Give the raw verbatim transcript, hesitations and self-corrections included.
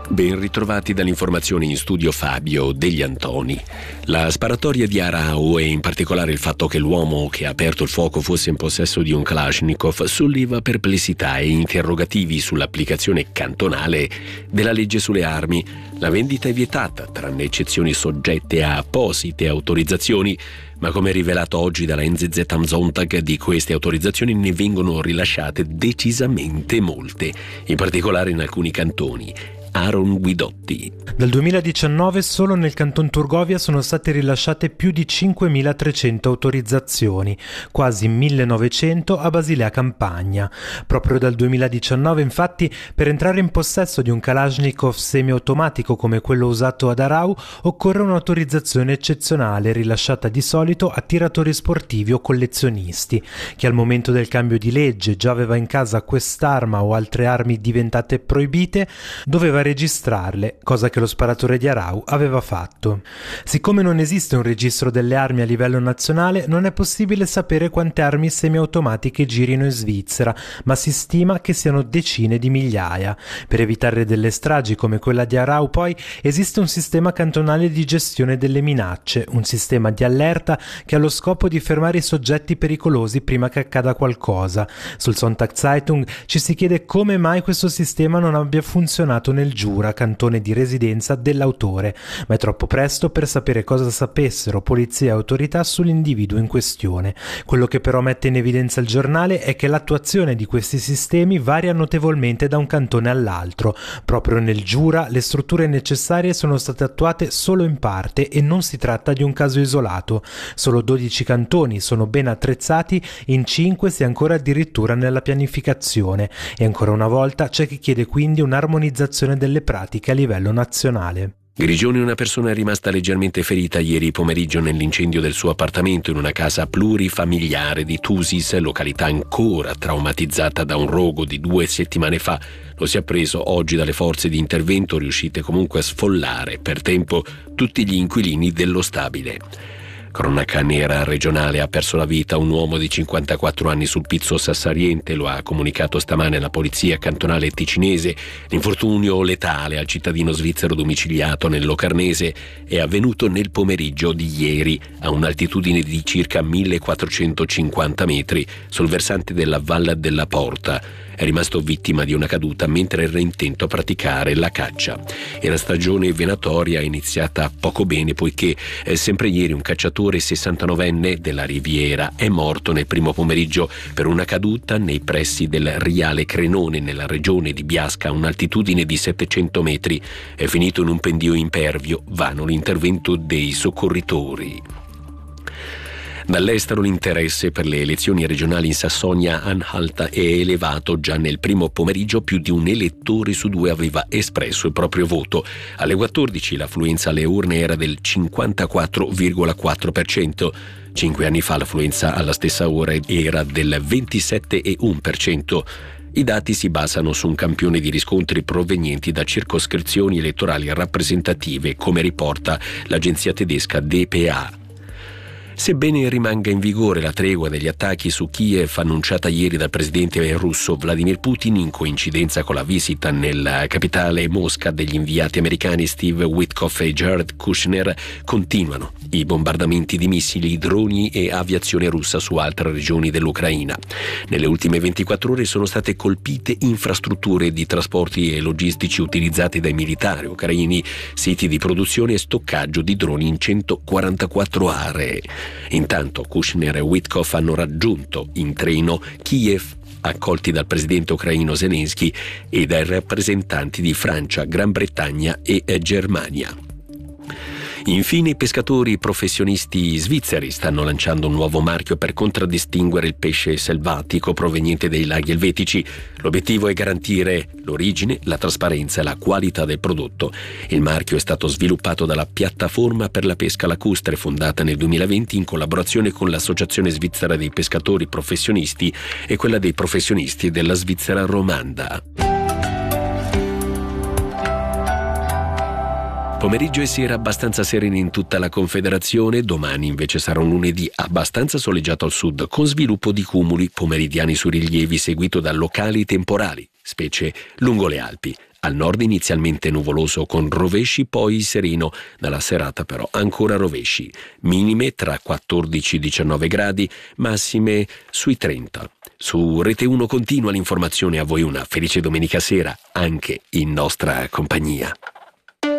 Ben ritrovati dall'informazione in studio Fabio Degli Antoni. La sparatoria di Arau e in particolare il fatto che l'uomo che ha aperto il fuoco fosse in possesso di un Kalashnikov solleva perplessità e interrogativi sull'applicazione cantonale della legge sulle armi. La vendita è vietata, tranne eccezioni soggette a apposite autorizzazioni, ma come rivelato oggi dalla N Z Z am Sonntag, di queste autorizzazioni ne vengono rilasciate decisamente molte, in particolare in alcuni cantoni. Aaron Guidotti. Dal duemiladiciannove solo nel canton Turgovia sono state rilasciate più di cinquemilatrecento autorizzazioni, quasi millenovecento a Basilea Campagna. Proprio dal duemiladiciannove, infatti, per entrare in possesso di un Kalashnikov semiautomatico come quello usato ad Arau occorre un'autorizzazione eccezionale rilasciata di solito a tiratori sportivi o collezionisti. Chi al momento del cambio di legge già aveva in casa quest'arma o altre armi diventate proibite doveva registrarle, cosa che lo sparatore di Arau aveva fatto. Siccome non esiste un registro delle armi a livello nazionale, non è possibile sapere quante armi semiautomatiche girino in Svizzera, ma si stima che siano decine di migliaia. Per evitare delle stragi come quella di Arau, poi, esiste un sistema cantonale di gestione delle minacce, un sistema di allerta che ha lo scopo di fermare i soggetti pericolosi prima che accada qualcosa. Sul Sonntagszeitung ci si chiede come mai questo sistema non abbia funzionato nel Giura, cantone di residenza dell'autore, ma è troppo presto per sapere cosa sapessero polizia e autorità sull'individuo in questione. Quello che però mette in evidenza il giornale è che l'attuazione di questi sistemi varia notevolmente da un cantone all'altro. Proprio nel Giura le strutture necessarie sono state attuate solo in parte e non si tratta di un caso isolato. Solo dodici cantoni sono ben attrezzati, in cinque si è ancora addirittura nella pianificazione e ancora una volta c'è chi chiede quindi un'armonizzazione delle pratiche a livello nazionale. Grigioni, una persona è rimasta leggermente ferita ieri pomeriggio nell'incendio del suo appartamento in una casa plurifamiliare di Thusis, località ancora traumatizzata da un rogo di due settimane fa. Lo si è appreso oggi dalle forze di intervento, riuscite comunque a sfollare per tempo tutti gli inquilini dello stabile. Cronaca nera regionale: ha perso la vita un uomo di cinquantaquattro anni sul Pizzo Sassariente, lo ha comunicato stamane la polizia cantonale ticinese. L'infortunio letale al cittadino svizzero domiciliato nel Locarnese è avvenuto nel pomeriggio di ieri a un'altitudine di circa millequattrocentocinquanta metri sul versante della Valle della Porta. È rimasto vittima di una caduta mentre era intento a praticare la caccia. E la stagione venatoria è iniziata poco bene, poiché eh, sempre ieri un cacciatore sessantanovenne della Riviera è morto nel primo pomeriggio per una caduta nei pressi del Riale Crenone nella regione di Biasca a un'altitudine di settecento metri. È finito in un pendio impervio, vano l'intervento dei soccorritori. Dall'estero l'interesse per le elezioni regionali in Sassonia-Anhalt è elevato. Già nel primo pomeriggio più di un elettore su due aveva espresso il proprio voto. Alle quattordici l'affluenza alle urne era del cinquantaquattro virgola quattro per cento. Cinque anni fa l'affluenza alla stessa ora era del ventisette virgola uno per cento. I dati si basano su un campione di riscontri provenienti da circoscrizioni elettorali rappresentative, come riporta l'agenzia tedesca D P A. Sebbene rimanga in vigore la tregua degli attacchi su Kiev annunciata ieri dal presidente russo Vladimir Putin, in coincidenza con la visita nella capitale Mosca degli inviati americani Steve Witkoff e Jared Kushner, continuano i bombardamenti di missili, droni e aviazione russa su altre regioni dell'Ucraina. Nelle ultime ventiquattro ore sono state colpite infrastrutture di trasporti e logistici utilizzati dai militari ucraini, siti di produzione e stoccaggio di droni in centoquarantaquattro aree. Intanto Kushner e Witkoff hanno raggiunto in treno Kiev, accolti dal presidente ucraino Zelensky e dai rappresentanti di Francia, Gran Bretagna e Germania. Infine, i pescatori professionisti svizzeri stanno lanciando un nuovo marchio per contraddistinguere il pesce selvatico proveniente dai laghi elvetici. L'obiettivo è garantire l'origine, la trasparenza e la qualità del prodotto. Il marchio è stato sviluppato dalla Piattaforma per la pesca lacustre, fondata nel duemilaventi in collaborazione con l'Associazione Svizzera dei Pescatori Professionisti e quella dei professionisti della Svizzera romanda. Pomeriggio e sera abbastanza sereni in tutta la Confederazione. Domani invece sarà un lunedì abbastanza soleggiato al sud, con sviluppo di cumuli pomeridiani su rilievi seguito da locali temporali. specie lungo le Alpi. Al nord inizialmente nuvoloso con rovesci, poi sereno. Dalla serata però ancora rovesci. Minime tra quattordici e diciannove gradi, massime sui trenta. Su Rete uno continua l'informazione. A voi una felice domenica sera, anche in nostra compagnia.